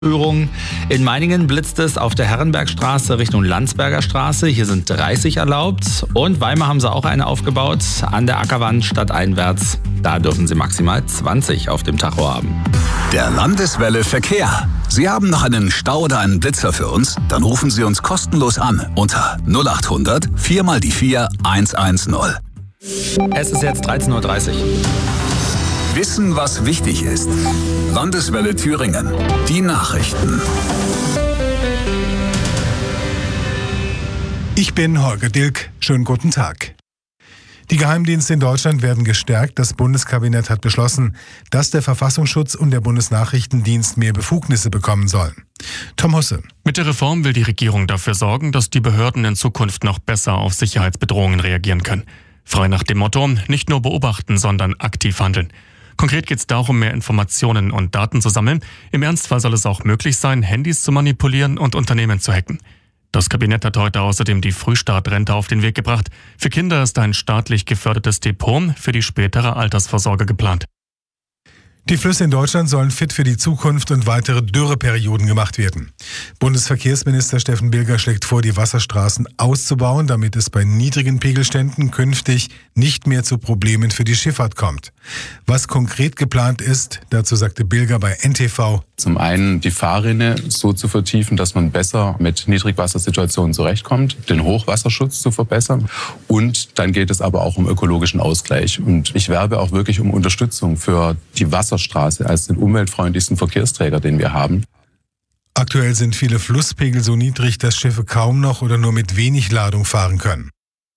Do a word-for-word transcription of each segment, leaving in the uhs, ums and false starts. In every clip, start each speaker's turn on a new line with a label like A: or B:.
A: Führung. In Meiningen blitzt es auf der Herrenbergstraße Richtung Landsberger Straße. Hier sind dreißig erlaubt. Und Weimar haben sie auch eine aufgebaut. An der Ackerwand stadteinwärts. Da dürfen sie maximal zwanzig auf dem Tacho haben.
B: Der Landeswelle Verkehr. Sie haben noch einen Stau oder einen Blitzer für uns? Dann rufen Sie uns kostenlos an unter null acht hundert vier mal die vier eins eins null.
A: Es ist jetzt dreizehn Uhr dreißig.
B: Wissen, was wichtig ist. Landeswelle Thüringen. Die Nachrichten.
C: Ich bin Holger Dilk. Schönen guten Tag. Die Geheimdienste in Deutschland werden gestärkt. Das Bundeskabinett hat beschlossen, dass der Verfassungsschutz und der Bundesnachrichtendienst mehr Befugnisse bekommen sollen. Tom Husse.
D: Mit der Reform will die Regierung dafür sorgen, dass die Behörden in Zukunft noch besser auf Sicherheitsbedrohungen reagieren können. Frei nach dem Motto, nicht nur beobachten, sondern aktiv handeln. Konkret geht es darum, mehr Informationen und Daten zu sammeln. Im Ernstfall soll es auch möglich sein, Handys zu manipulieren und Unternehmen zu hacken. Das Kabinett hat heute außerdem die Frühstartrente auf den Weg gebracht. Für Kinder ist ein staatlich gefördertes Depot für die spätere Altersvorsorge geplant.
C: Die Flüsse in Deutschland sollen fit für die Zukunft und weitere Dürreperioden gemacht werden. Bundesverkehrsminister Steffen Bilger schlägt vor, die Wasserstraßen auszubauen, damit es bei niedrigen Pegelständen künftig nicht mehr zu Problemen für die Schifffahrt kommt. Was konkret geplant ist, dazu sagte Bilger bei N T V.
E: Zum einen die Fahrrinne so zu vertiefen, dass man besser mit Niedrigwassersituationen zurechtkommt, den Hochwasserschutz zu verbessern, und dann geht es aber auch um ökologischen Ausgleich. Und ich werbe auch wirklich um Unterstützung für die Wasserstraße als den umweltfreundlichsten Verkehrsträger, den wir haben.
C: Aktuell sind viele Flusspegel so niedrig, dass Schiffe kaum noch oder nur mit wenig Ladung fahren können.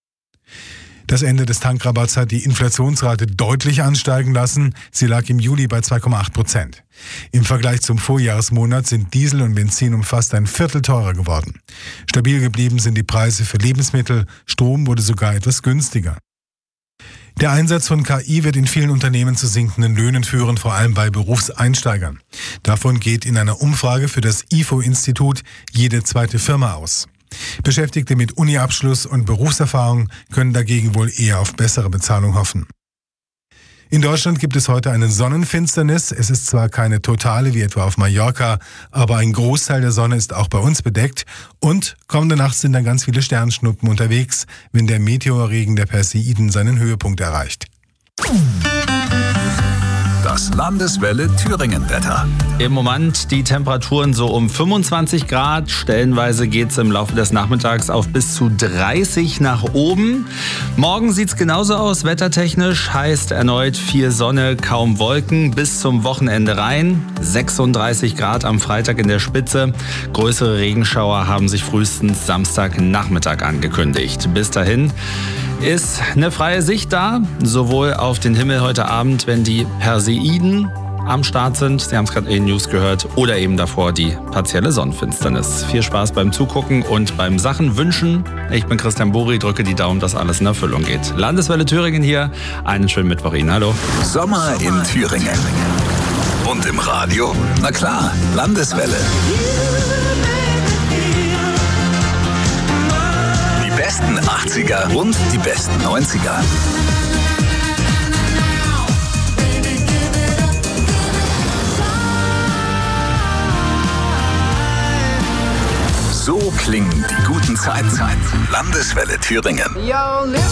C: Das Ende des Tankrabatts hat die Inflationsrate deutlich ansteigen lassen. Sie lag im Juli bei zwei Komma acht Prozent. Im Vergleich zum Vorjahresmonat sind Diesel und Benzin um fast ein Viertel teurer geworden. Stabil geblieben sind die Preise für Lebensmittel. Strom wurde sogar etwas günstiger. Der Einsatz von K I wird in vielen Unternehmen zu sinkenden Löhnen führen, vor allem bei Berufseinsteigern. Davon geht in einer Umfrage für das I F O-Institut jede zweite Firma aus. Beschäftigte mit Uni-Abschluss und Berufserfahrung können dagegen wohl eher auf bessere Bezahlung hoffen. In Deutschland gibt es heute eine Sonnenfinsternis. Es ist zwar keine totale wie etwa auf Mallorca, aber ein Großteil der Sonne ist auch bei uns bedeckt. Und kommende Nacht sind dann ganz viele Sternschnuppen unterwegs, wenn der Meteorregen der Perseiden seinen Höhepunkt erreicht.
B: Das Landeswelle Thüringen-Wetter.
A: Im Moment die Temperaturen so um fünfundzwanzig Grad. Stellenweise geht es im Laufe des Nachmittags auf bis zu dreißig nach oben. Morgen sieht es genauso aus, wettertechnisch. Heißt erneut viel Sonne, kaum Wolken bis zum Wochenende rein. sechsunddreißig Grad am Freitag in der Spitze. Größere Regenschauer haben sich frühestens Samstagnachmittag angekündigt. Bis dahin ist eine freie Sicht da, sowohl auf den Himmel heute Abend, wenn die Perseiden am Start sind, Sie haben es gerade in den News gehört, oder eben davor die partielle Sonnenfinsternis. Viel Spaß beim Zugucken und beim Sachen wünschen. Ich bin Christian Buri, drücke die Daumen, dass alles in Erfüllung geht. Landeswelle Thüringen hier, einen schönen Mittwoch Ihnen. Hallo.
B: Sommer in Thüringen. Und im Radio? Na klar, Landeswelle. Die besten achtziger und die besten neunziger. So klingen die guten Zeiten. Landeswelle Thüringen.